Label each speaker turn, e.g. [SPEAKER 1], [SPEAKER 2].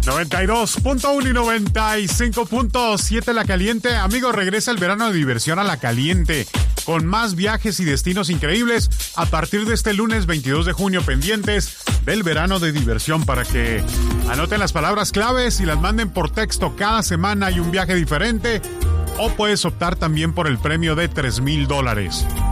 [SPEAKER 1] 92.1 y 95.7 La Caliente. Amigos, regresa el verano de diversión a La Caliente, con más viajes y destinos increíbles a partir de este lunes 22 de junio, pendientes del verano de diversión, para que anoten las palabras claves y las manden por texto. Cada semana hay un viaje diferente, o puedes optar también por el premio de $3,000.